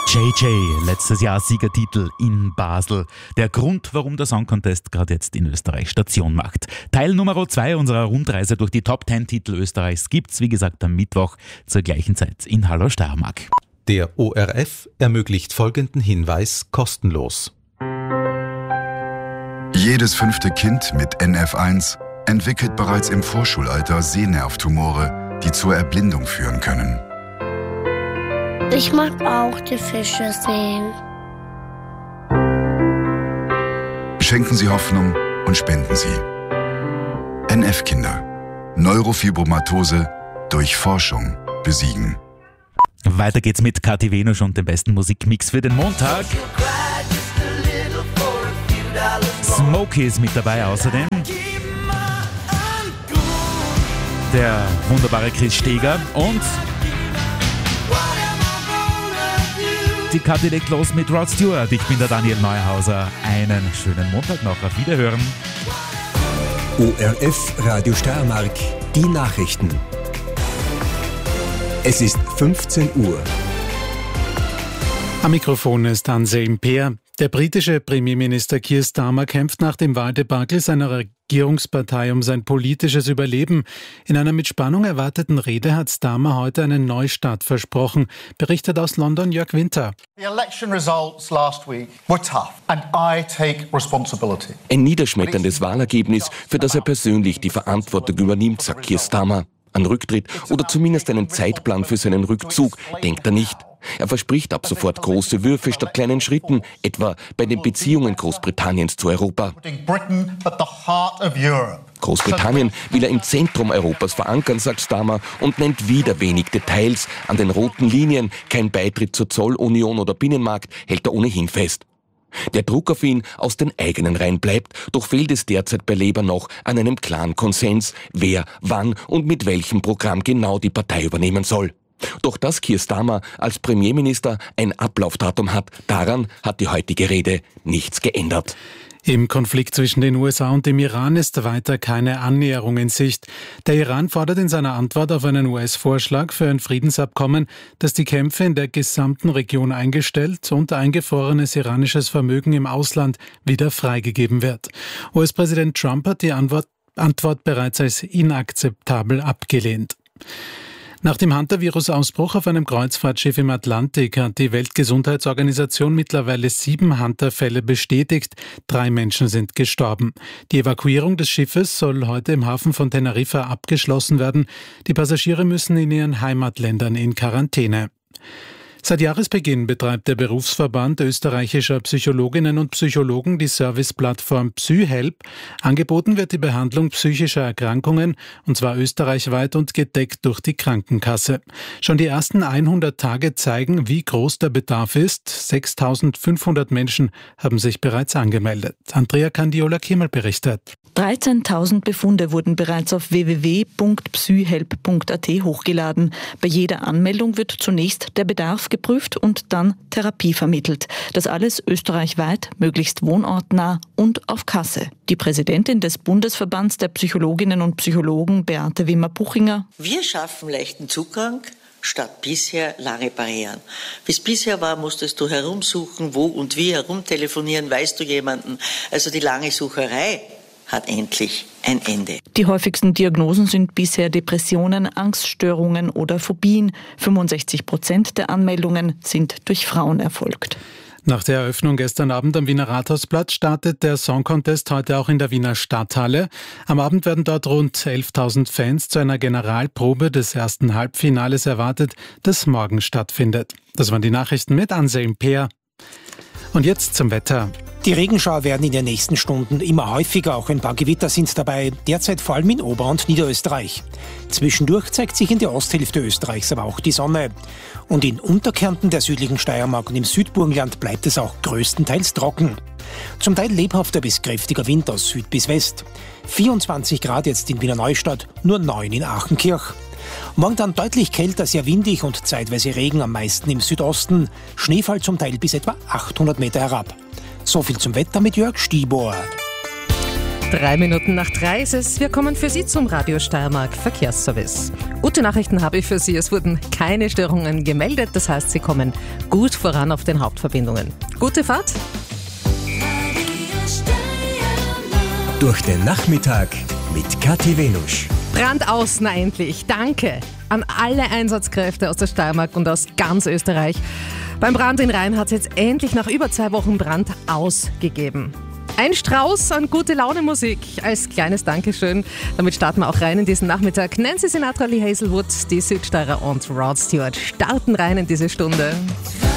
JJ, letztes Jahr Siegertitel in Basel. Der Grund, warum der Song Contest gerade jetzt in Österreich Station macht. Teil Nummer 2 unserer Rundreise durch die Top 10 Titel Österreichs gibt's, wie gesagt, am Mittwoch zur gleichen Zeit in Hallo Steiermark. Der ORF ermöglicht folgenden Hinweis kostenlos. Jedes 5. Kind mit NF1 entwickelt bereits im Vorschulalter Sehnervtumore, die zur Erblindung führen können. Ich mag auch die Fische sehen. Schenken Sie Hoffnung und spenden Sie. NF-Kinder. Neurofibromatose durch Forschung besiegen. Weiter geht's mit Kathi Venusch und dem besten Musikmix für den Montag. Smokey ist mit dabei außerdem. Der wunderbare Chris Steger und die Kathi legt los mit Rod Stewart. Ich bin der Daniel Neuhauser. Einen schönen Montag noch. Auf Wiederhören. ORF Radio Steiermark. Die Nachrichten. Es ist 15 Uhr. Am Mikrofon ist Anselm Peer. Der britische Premierminister Keir Starmer kämpft nach dem Wahldebakel seiner Regierungspartei um sein politisches Überleben. In einer mit Spannung erwarteten Rede hat Starmer heute einen Neustart versprochen, berichtet aus London Jörg Winter. The election results last week were tough and I take responsibility. Ein niederschmetterndes Wahlergebnis, für das er persönlich die Verantwortung übernimmt, sagt Keir Starmer. An Rücktritt oder zumindest einen Zeitplan für seinen Rückzug denkt er nicht. Er verspricht ab sofort große Würfe statt kleinen Schritten, etwa bei den Beziehungen Großbritanniens zu Europa. Großbritannien will er im Zentrum Europas verankern, sagt Starmer, und nennt wieder wenig Details. An den roten Linien, kein Beitritt zur Zollunion oder Binnenmarkt, hält er ohnehin fest. Der Druck auf ihn aus den eigenen Reihen bleibt, doch fehlt es derzeit bei Labour noch an einem klaren Konsens, wer, wann und mit welchem Programm genau die Partei übernehmen soll. Doch dass Keir Starmer als Premierminister ein Ablaufdatum hat, daran hat die heutige Rede nichts geändert. Im Konflikt zwischen den USA und dem Iran ist weiter keine Annäherung in Sicht. Der Iran fordert in seiner Antwort auf einen US-Vorschlag für ein Friedensabkommen, das die Kämpfe in der gesamten Region eingestellt und eingefrorenes iranisches Vermögen im Ausland wieder freigegeben wird. US-Präsident Trump hat die Antwort bereits als inakzeptabel abgelehnt. Nach dem Hunter-Virus-Ausbruch auf einem Kreuzfahrtschiff im Atlantik hat die Weltgesundheitsorganisation mittlerweile 7 Hunter-Fälle bestätigt. 3 Menschen sind gestorben. Die Evakuierung des Schiffes soll heute im Hafen von Teneriffa abgeschlossen werden. Die Passagiere müssen in ihren Heimatländern in Quarantäne. Seit Jahresbeginn betreibt der Berufsverband österreichischer Psychologinnen und Psychologen die Serviceplattform PsyHelp. Angeboten wird die Behandlung psychischer Erkrankungen, und zwar österreichweit und gedeckt durch die Krankenkasse. Schon die ersten 100 Tage zeigen, wie groß der Bedarf ist. 6.500 Menschen haben sich bereits angemeldet. Andrea Candiola-Kimmel berichtet. 13.000 Befunde wurden bereits auf www.psyhelp.at hochgeladen. Bei jeder Anmeldung wird zunächst der Bedarf geprüft und dann Therapie vermittelt. Das alles österreichweit, möglichst wohnortnah und auf Kasse. Die Präsidentin des Bundesverbands der Psychologinnen und Psychologen, Beate Wimmer-Puchinger: Wir schaffen leichten Zugang statt bisher lange Barrieren. Wie es bisher war, musstest du herumsuchen, wo und wie herumtelefonieren, weißt du jemanden. Also die lange Sucherei hat endlich ein Ende. Die häufigsten Diagnosen sind bisher Depressionen, Angststörungen oder Phobien. 65% der Anmeldungen sind durch Frauen erfolgt. Nach der Eröffnung gestern Abend am Wiener Rathausplatz startet der Song Contest heute auch in der Wiener Stadthalle. Am Abend werden dort rund 11.000 Fans zu einer Generalprobe des ersten Halbfinales erwartet, das morgen stattfindet. Das waren die Nachrichten mit Anselm Peer. Und jetzt zum Wetter. Die Regenschauer werden in den nächsten Stunden immer häufiger, auch ein paar Gewitter sind dabei, derzeit vor allem in Ober- und Niederösterreich. Zwischendurch zeigt sich in der Osthälfte Österreichs aber auch die Sonne. Und in Unterkärnten, der südlichen Steiermark und im Südburgenland bleibt es auch größtenteils trocken. Zum Teil lebhafter bis kräftiger Wind aus Süd bis West. 24 Grad jetzt in Wiener Neustadt, nur 9 in Achenkirch. Morgen dann deutlich kälter, sehr windig und zeitweise Regen, am meisten im Südosten. Schneefall zum Teil bis etwa 800 Meter herab. So viel zum Wetter mit Jörg Stibor. 3:03 ist es. Wir kommen für Sie zum Radio Steiermark Verkehrsservice. Gute Nachrichten habe ich für Sie. Es wurden keine Störungen gemeldet. Das heißt, Sie kommen gut voran auf den Hauptverbindungen. Gute Fahrt. Durch den Nachmittag mit Kathi Venusch. Brand aus, na endlich. Danke an alle Einsatzkräfte aus der Steiermark und aus ganz Österreich. Beim Brand in Rhein hat es jetzt endlich nach über 2 Wochen Brand ausgegeben. Ein Strauß an gute Laune-Musik als kleines Dankeschön. Damit starten wir auch rein in diesen Nachmittag. Nancy Sinatra, Lee Hazelwood, die Südsteirer und Rod Stewart starten rein in diese Stunde.